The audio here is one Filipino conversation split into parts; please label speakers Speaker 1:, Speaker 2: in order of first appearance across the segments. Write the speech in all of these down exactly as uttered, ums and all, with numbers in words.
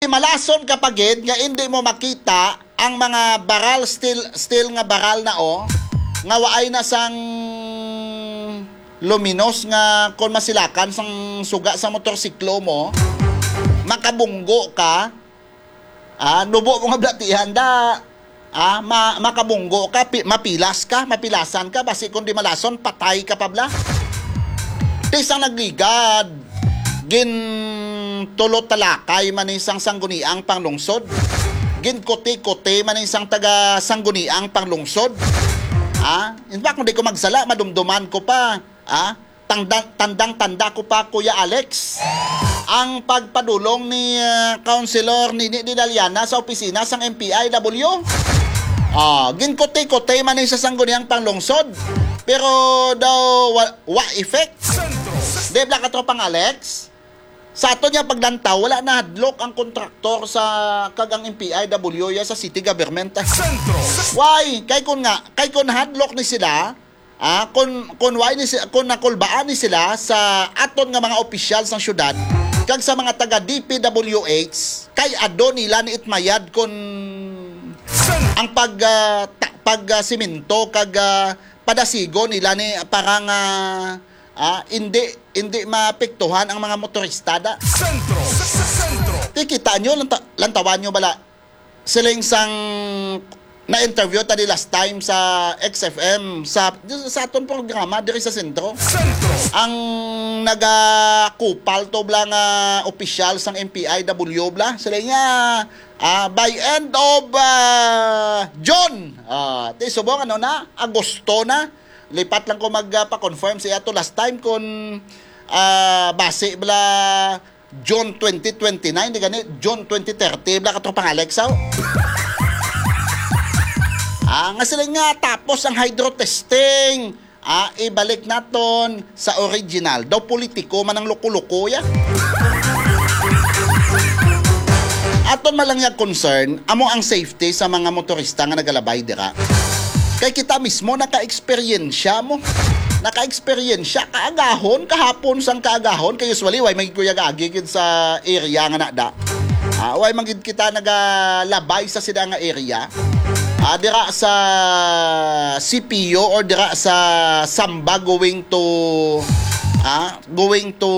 Speaker 1: malason kapagid nga hindi mo makita ang mga baral still still nga baral na o nga waay na sang luminos nga kon masilakan sang suga sa motorsiklo mo, makabunggo ka, ah, nubo mo nga blatihan da, ah, ma makabunggo ka, pi mapilas ka, mapilasan ka, basi kung di malason, patay ka pa bla. Tisang nagligad, gin tulo talakay man isang sangguniang panglungsod, gin kote-kote man isang taga sangguniang panglungsod. Ah, in fact, kung di ko magsala, madumduman ko pa. Ah, tandang, tandang-tanda ko pa, Kuya Alex, ang pagpadulong ni uh, Councilor Nini Didaliana sa opisina sang M P I W. Ah, ginkote-kote man sa sangguniang panglungsod. Pero daw, wa, wa effect. Di ba katropang Alex? Sa ato niya paglantaw, wala na hadlok ang kontraktor sa kagang M P I W ya sa city government. Why? Kay kun nga, kay kun hadlok ni sila, ah, kun kun why ni kun nakulbaan ni sila sa aton nga mga opisyal sa syudad kag sa mga taga D P W H, kay adon nila ni itmayad kun ang pag uh, ta, pag uh, simento kag uh, padasigo nila ni parang uh, ah, hindi hindi maapektuhan ang mga motorista da. Sentro, sentro. Tikita nyo, lanta, lantawan nyo bala. Siling sang na-interview tadi last time sa X F M, sa, sa aton programa, diri sa sentro. Sentro. Ang nagakupal to bla nga opisyal sang M P I W bla. Sila nga, uh, by end of uh, June, uh, ti subong ano na, Agosto na, lipat lang ko magpa-confirm siya to last time kung uh, base bla June twenty twenty-nine, di gani, June twenty thirty, bla katropang Alexaw. Ah, nga sila nga tapos ang hydro testing. Ah, ibalik naton sa original. Daw politiko man ang loko-loko ya. Aton malang yung concern, amo ang safety sa mga motorista nga nagalabay dira. Kay kita mismo naka-experiensya mo. Naka-experiensya kaagahon, kahapon sang kaagahon. Kay usually, way magigkuya gagigid sa area nga na da. Ah, way magigid kita nagalabay sa sida nga area. Ah, dira sa C P O or dira sa Samba going to ah, going to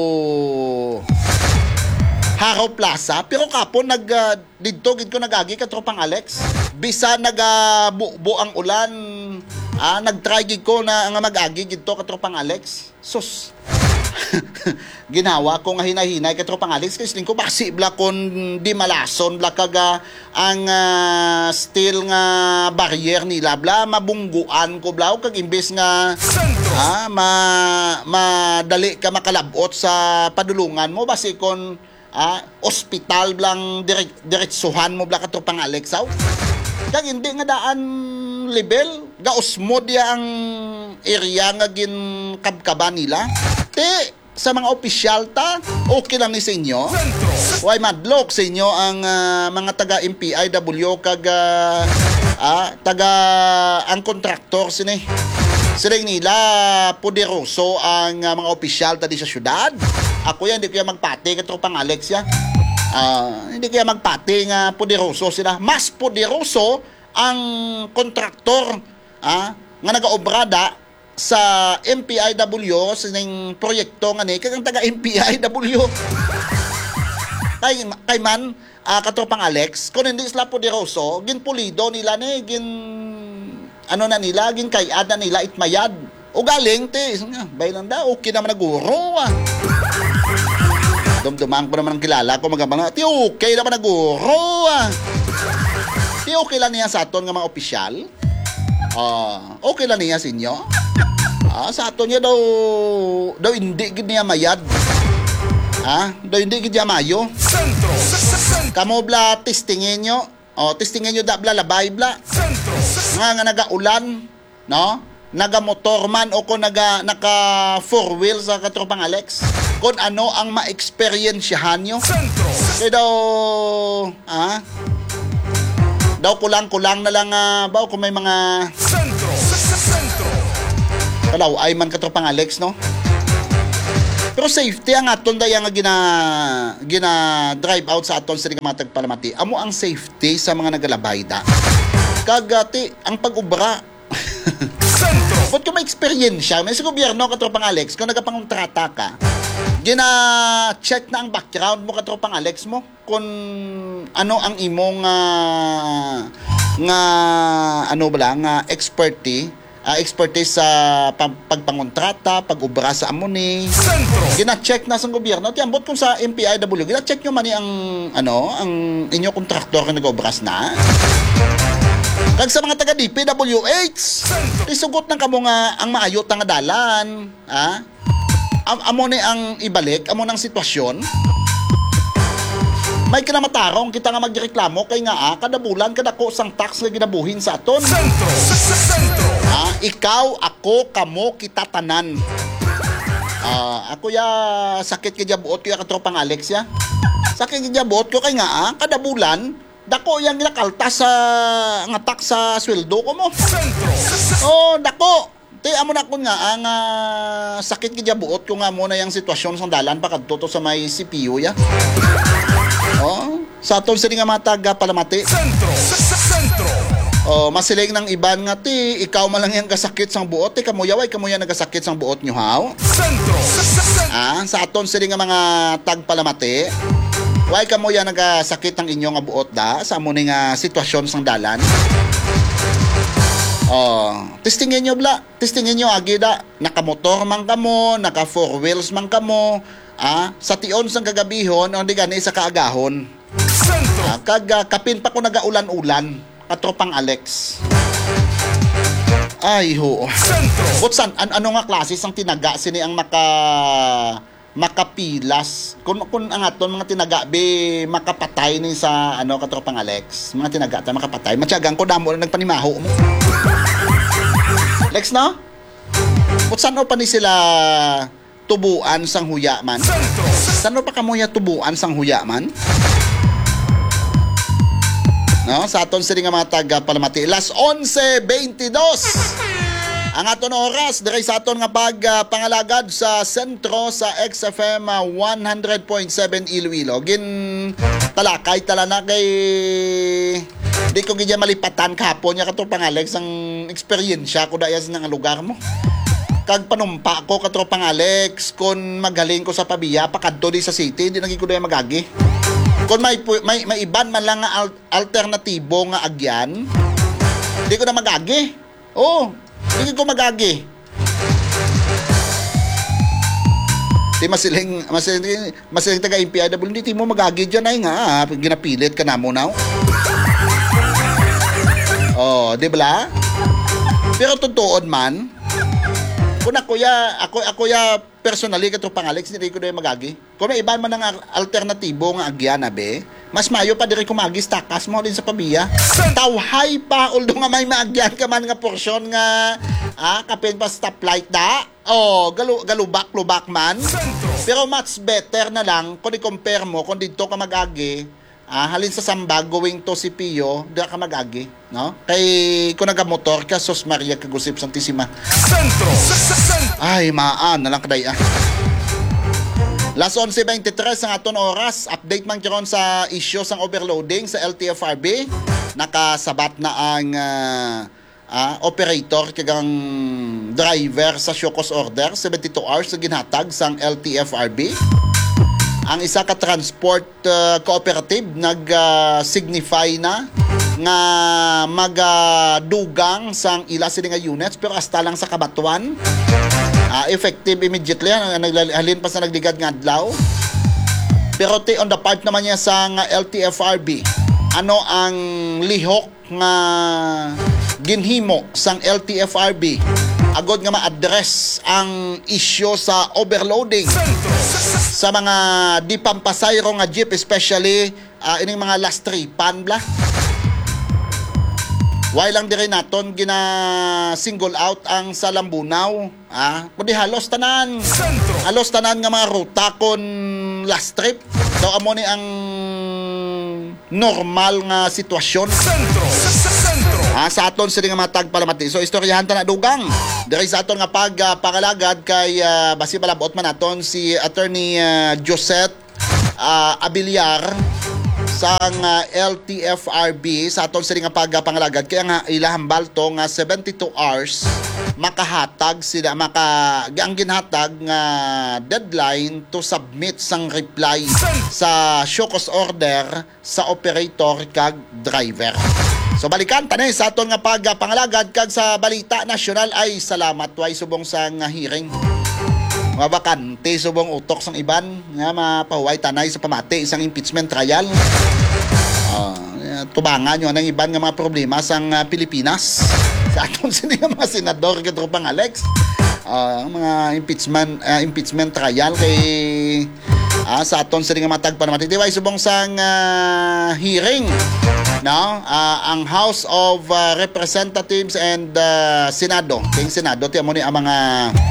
Speaker 1: Haro Plaza, pero kapon nag uh, didto gid ko nagagi ka tropang Alex. Bisa nagabubo ang ulan, ah, nagtry gid ko na nga mag-agi gid to ka tropang Alex. Sus. Ginawa ko nga hinahinay ka tropang Alex kasi lingko basi bla kon di malason bla kaga ang uh, steel nga barrier nila bla mabungguan ko bla kag imbes nga ah, ma madali ka makalabot sa padulungan mo basi kon ah, ospital blang direk, diretsuhan mo bla katropang Alexaw. Kag hindi nga daan level, gausmod ya ang area nga gin kabkaba nila. Te, sa mga opisyal ta, okay lang ni sa inyo. Why madlock sa inyo ang uh, mga taga M P I W kag uh, ah, taga ang kontraktor sini. Siling nila poderoso ang uh, mga opisyal tadi sa syudad. Ako yan, hindi kaya magpati ka tropang Alex ya. Uh, hindi kaya magpati nga poderoso sila. Mas poderoso ang kontraktor ah, nga nagaobrada sa M P I W sa ning proyekto nga ni kag taga M P I W. Kay, kay man uh, katropang Alex, kung hindi sila poderoso, ginpulido nila ni gin ano na nila, gin kayad na nila itmayad. O galing te, baylan da, okay naman naguro ah. Dumduman ko naman ang kilala ko magabang, ti okay naman naguro ah. Ti okay lang niya sa aton nga mga opisyal. Uh, okay lang niya sa inyo. Ah, sa aton niya daw, daw hindi gid niya mayad. Ah, daw hindi gid niya mayo. Kamo bla testingin nyo. O, testingin nyo da bla labay bla. Nga nga nagaulan, no? Naga-motor man o kung naga, naka four wheel sa katropang Alex. Kung ano ang ma-experiensyahan nyo. Kaya daw, ah, daw kulang-kulang na lang, uh, baw kung may mga kalaw ay man katropang Alex, no? Pero safety ang aton daya nga gina gina drive out sa aton sa mga tagpalamati. Amo ang safety sa mga nagalabay da. Kagati ang pag-ubra. Kung kung may experience may sa gobyerno katropang Alex, kung nagapangontrata ka, gina-check na ang background mo katropang Alex mo kung ano ang imong uh, nga ano ba nga expertise uh, expertise sa pag pagpangontrata, pag-ubra sa amoni. Gina-check na sa gobyerno. Tiambot kung sa M P I W, gina-check nyo man ang ano, ang inyo kontraktor na nag-obras na. Kag sa mga taga D P W H, isugot ng kamo nga ang maayot nga dalan, ha? Am amo ni ang ibalik, amo nang sitwasyon. May kinamatarong kita nga magreklamo kay nga ah, kada bulan kada ko sang tax nga ginabuhin sa aton. Sentro, sentro. Ah, ikaw, ako, kamo, kita tanan. Ah, ako ya sakit kay buot ko ya katropang Alex ya. Sakit kay buot ko kay nga ah, kada bulan dako yang ginakalta sa nga tax sa sweldo ko mo. Oh, dako. Ti amo na kun nga ang uh, sakit kay buot ko nga mo na yang sitwasyon sang dalan pa kadto sa may C P U ya. Oh, sa aton sini nga matag palamati. Sentro, sentro. Oh, masiling ng iban nga ti ikaw man lang yang kasakit sang buot, ti kamuyaway kamuya nagasakit sang buot nyo haw. Sentro. Ah, sa aton sini nga mga tag palamati. Way kamuya nagasakit ang inyo nga buot da sa amo ni nga sitwasyon sang dalan. Oh, testingin nyo bla, testingin nyo agi da, nakamotor man kamo, naka four wheels man kamo. Ah, sa tion sang kagabihon, hindi gani sa kaagahon. Ah, kag uh, kapin pa ko nagaulan-ulan, katropang Alex. Ay ho. Butsan, an ano nga klase sang tinaga sini ang maka makapilas. Kung kung ang aton mga tinaga be makapatay ni sa ano katropang Alex. Mga tinaga ta makapatay. Matyagang ko damo na nagpanimaho mo. Lex no? Butsan o pa ni sila tubuan sang huya man. Sano pa kamuya tubuan sang huya man? No, sa aton sila nga mga taga palamati. Las onse twenty-dos. Ang aton oras diri sa aton nga pag uh, pangalagad sa sentro sa X F M uh, one hundred point seven Iloilo. Gin talakay tala na kay di ko gidya malipatan kahapon nya kato pang Alex ang experience ko dayas ng lugar mo. Kag panumpa ko katropang Alex kung magaling ko sa Pabia pakadto di sa city di naging ko daya magagi. Kung may may may iban man lang nga al alternatibo nga agyan di ko na magagi. Oh, di ko magagi. Di masiling masiling masiling taga M P I W di mo magagi diyan ay nga ginapilit ka namo now. Oh, di ba? Pero totoo man kung ako ya, ako, ako ya personally katropang Alex, hindi ko na magagi. Kung may iban man ng alternatibo nga agyan na be, mas mayo pa diri kumagis takas mo din sa Pabia. Tawhay pa, although nga may maagyan ka man nga porsyon nga, ah, kapin pa stoplight da, oh, galu, galubak-lubak man. Pero much better na lang, kung i-compare mo, kung dito ka magagi, ah, halin sa Sambag, going to C P O, di ka magagi, no? Kay, kung nagamotor ka, sos Maria kagusip Santisima. Sentro! Ay, maan, nalang kaday, ah. Las onse twenty-tres ang aton oras, update man karon sa issue sang overloading sa L T F R B. Nakasabat na ang uh, uh, operator kagang driver sa show cause order, seventy-two hours na ginhatag sang L T F R B. Ang isa ka transport uh, cooperative nag-signify uh, na nga magadugang sang ila sila nga units pero hasta lang sa kabatuan. Uh, effective immediately halin pa sa nagligad nga adlaw. Pero ti on the part naman niya sa nga L T F R B, ano ang lihok nga ginhimo sang L T F R B agod nga ma-address ang issue sa overloading sa mga di pampasayro nga jeep, especially uh, ining mga last tripan bla. Why lang dire naton gina single out ang sa Lambunaw, ah, kundi halos tanan. Halos tanan nga mga ruta kon last trip. Daw amo ni ang normal nga sitwasyon. Ah, sa aton sila nga matag palamati. So istoryahan ta na dugang. Diri sa aton nga pag uh, pangalagad kay uh, basi balabot man aton si Attorney uh, Josette uh, Abiliar sang uh, L T F R B sa aton sila nga pag uh, pangalagad kaya nga ilahambal to nga seventy-two hours makahatag sila maka ang ginhatag nga deadline to submit sang reply sa show cause order sa operator kag driver. So balikan tanay sa aton nga pag pangalagad kag sa balita nasyonal ay salamat way subong sang hearing. Mga bakante subong utok sang iban nga mapahuway tanay sa pamati isang impeachment trial. Uh, tubangan yun ang iban nga mga problema sang uh, Pilipinas. Sa aton sila mga senador katropang Alex. Uh, mga impeachment uh, impeachment trial kay uh, sa aton sila nga matag panamati. Way subong sang uh, hearing. No, uh, ang House of uh, Representatives and uh, Senado, king Senado tiyan mo ni ang mga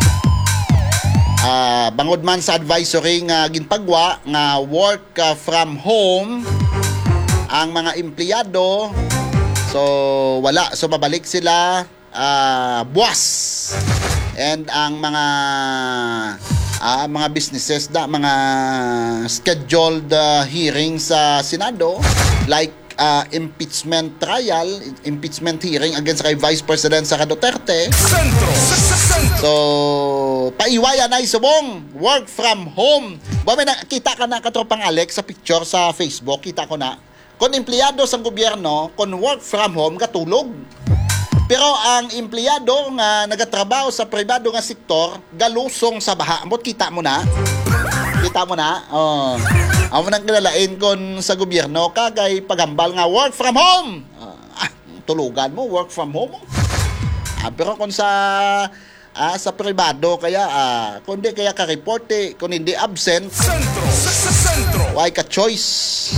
Speaker 1: uh, bangod man sa advisory nga ginpagwa nga work uh, from home ang mga empleyado. So wala, so mabalik sila uh, buwas. And ang mga uh, mga businesses da mga scheduled uh, hearings sa Senado like Uh, impeachment trial, impeachment hearing against kay Vice President Sara Duterte. Sentro. So, paiwayan ay subong work from home. Ba may nakita ka na katropang Alex sa picture sa Facebook, kita ko na. Kung empleyado sa gobyerno, kung work from home katulog. Pero ang empleyado nga nagatrabaho sa pribado nga sektor, galusong sa baha. Ambot kita mo na. Kita mo na. Oh. Amo nang kilalain kon sa gobyerno kagay paghambal nga work from home. Ah, tulugan mo work from home. Ah, pero kung sa ah, sa pribado kaya ah, kung di kaya ka report eh, kung hindi absent. Sentro, sentro. Why ka choice?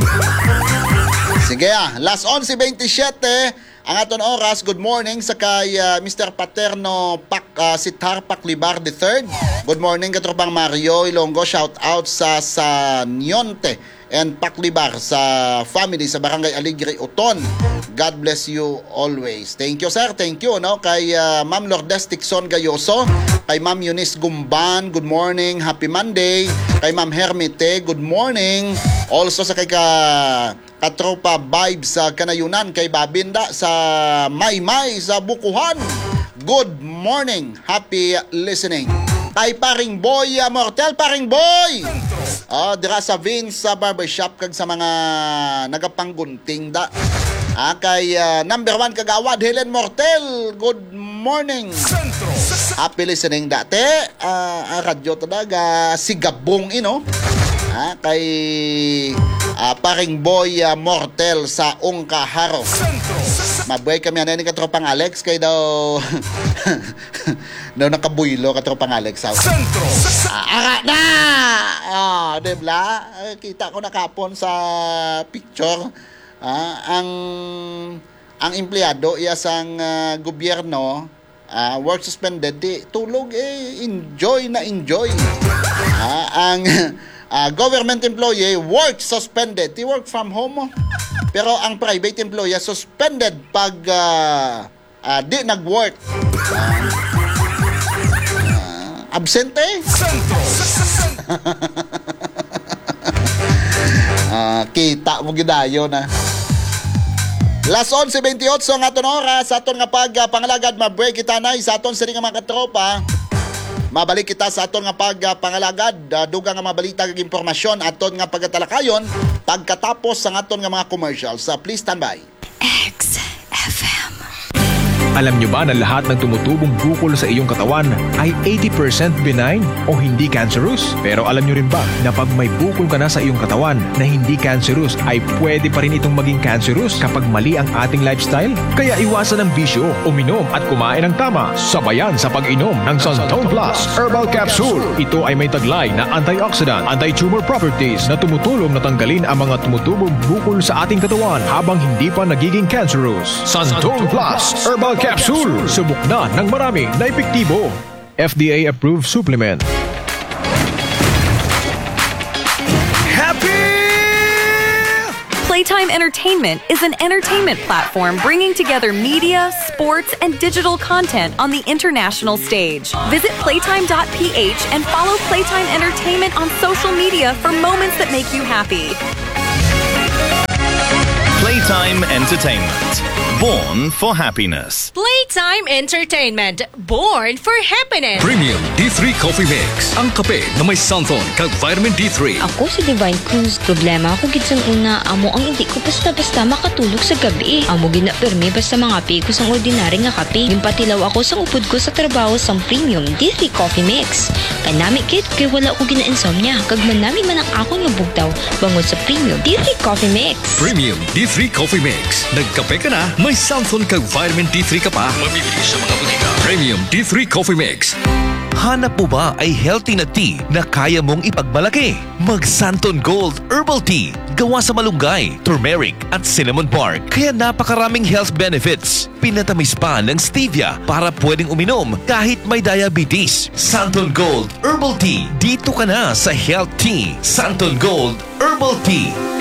Speaker 1: Sige ah, last eleven twenty-seven ang aton oras. Good morning sa kay uh, Mister Paterno Pak uh, Sitar Paklibar the third. Good morning katropang Mario Ilonggo, shout out sa sa Nionte and Paklibar sa family sa Barangay Aligre Uton. God bless you always. Thank you sir, thank you no kay uh, Ma'am Lourdes Tixon Gayoso, kay Ma'am Eunice Gumban, good morning, happy Monday. Kay Ma'am Hermite, good morning. Also sa kay ka katropa vibes sa Kanayunan, kay Babinda sa Maymay sa Bukuhan. Good morning, happy listening. Kay Paring Boy uh, Mortel, Paring Boy. Oh, dira sa Vince sa barbershop kag sa mga nagapanggunting da. Ah, kay uh, number one kagawad Helen Mortel, good morning. Happy listening dati. Ah, uh, radyo talaga si Gabong ino. Ah, kay uh, Paring Boy uh, Mortel sa Ungkaharo. Mabuhay kami ano ni katropang Alex kay daw daw nakabuylo katropang Alex. Ah, ara na. Ah, debla. Kita ko na kapon sa picture. Ah, ang ang empleyado iya sang uh, gobyerno uh, work suspended di tulog eh enjoy na enjoy. Ah, ang Uh, government employee work suspended, ti work from home. Pero ang private employee suspended pag uh, uh, di nag-work. Uh, uh, absent eh. uh, kita mo gidayo na. Last eleven twenty-eight ang aton oras, aton nga pag uh, pangalagad ma-break kita na sa aton sila nga mga katropa. Mabalik kita sa aton nga pag uh, pangalagad, uh, dugang nga mabalita kag impormasyon aton nga pagatalakayon pagkatapos sa aton nga mga commercials. Uh, please stand by.
Speaker 2: X F M.
Speaker 3: Alam nyo ba na lahat ng tumutubong bukol sa iyong katawan ay eighty percent benign o hindi cancerous? Pero alam nyo rin ba na pag may bukol ka na sa iyong katawan na hindi cancerous ay pwede pa rin itong maging cancerous kapag mali ang ating lifestyle? Kaya iwasan ang bisyo, uminom at kumain ng tama, sabayan sa pag-inom ng Santone Plus Herbal Capsule. Ito ay may taglay na antioxidant, anti-tumor properties na tumutulong na tanggalin ang mga tumutubong bukol sa ating katawan habang hindi pa nagiging cancerous. Santone Plus Herbal Capsule. Subok na ng marami na epektibo. F D A-approved supplement.
Speaker 2: Play
Speaker 4: Playtime Entertainment is an entertainment platform bringing together media, sports, and digital content on the international stage. Visit playtime dot p h and follow Playtime Entertainment on social media for moments that make you happy.
Speaker 5: Playtime Entertainment. Born for happiness.
Speaker 6: Playtime Entertainment. Born for happiness.
Speaker 7: Premium D three Coffee Mix. Ang kape na may Santhon kag vitamin D three.
Speaker 8: Ako si Divine Cruz. Problema ako gid sang una, amo ang hindi ko basta-basta makatulog sa gabi. Amo gid na permi basta mga ko sang ordinary nga kape. Gimpatilaw ako sang upod ko sa trabaho sang Premium D three Coffee Mix. Kanami kit kay wala ko gina-insomnia. Kag manami man ang ako nga bugtaw bangod sa Premium D three Coffee Mix.
Speaker 7: Premium D three Coffee Mix. Nagkape ka na, may Santhon kag vitamin D three ka pa. Mabibili sa mga butika. Premium D three Coffee Mix.
Speaker 9: Hanap mo ba ay healthy na tea na kaya mong ipagmalaki? Mag Santhon Gold Herbal Tea. Gawa sa malunggay, turmeric at cinnamon bark. Kaya napakaraming health benefits. Pinatamis pa ng stevia para pwedeng uminom kahit may diabetes. Santhon Gold Herbal Tea. Dito ka na sa Health Tea. Santhon Gold Herbal Tea.